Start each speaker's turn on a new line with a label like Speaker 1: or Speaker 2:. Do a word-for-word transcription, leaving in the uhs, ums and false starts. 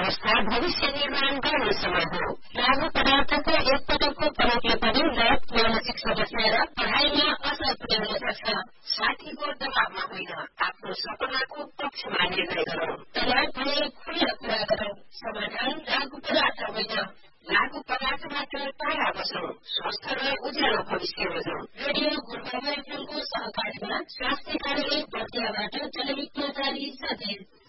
Speaker 1: अवस्था भविष्य निर्माण गर्ने समय हो। लागू पदार्थको एक पटकको प्रयोगले पनि लत मानसिक समस्या र पढ़ाइमा असर पुर्याउन सक्छ। साथीको दबावमा होइन, आफ्नो सपनाको पक्षमा निर्णय गरौं। तयार भए खुला कुरा गरौं। समाधान लागू पदार्थ होइन, लागू पदार्थबाट टाढा बसौं। स्वस्थ र उज्यालो भविष्य हेरौं। रेडियो गुरुबाबा एफएमको सहकारीमा स्वास्थ्य कार्यालय बर्दियाबाट जनहितमा जारी सन्देश।